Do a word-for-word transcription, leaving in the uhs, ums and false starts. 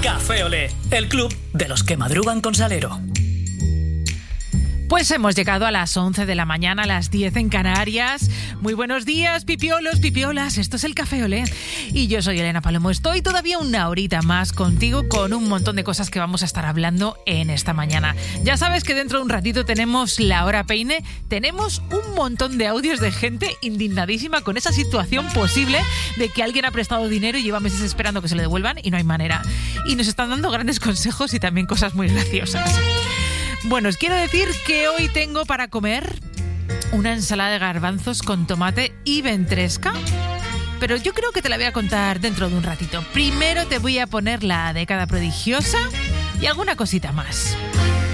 Café Olé, el club de los que madrugan con Salero. Pues hemos llegado a las once de la mañana, a las diez en Canarias. Muy buenos días, pipiolos, pipiolas. Esto es el Café Olé. Y yo soy Elena Palomo. Estoy todavía una horita más contigo con un montón de cosas que vamos a estar hablando en esta mañana. Ya sabes que dentro de un ratito tenemos la hora peine. Tenemos un montón de audios de gente indignadísima con esa situación posible de que alguien ha prestado dinero y lleva meses esperando que se le devuelvan y no hay manera. Y nos están dando grandes consejos y también cosas muy graciosas. Bueno, os quiero decir que hoy tengo para comer una ensalada de garbanzos con tomate y ventresca, pero yo creo que te la voy a contar dentro de un ratito. Primero te voy a poner la década prodigiosa y alguna cosita más.